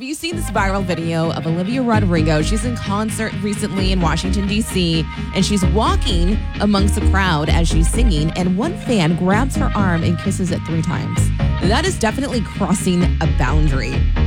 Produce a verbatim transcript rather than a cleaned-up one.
Have you seen this viral video of Olivia Rodrigo? She's in concert recently in Washington, D C, and she's walking amongst the crowd as she's singing, and one fan grabs her arm and kisses it three times. That is definitely crossing a boundary.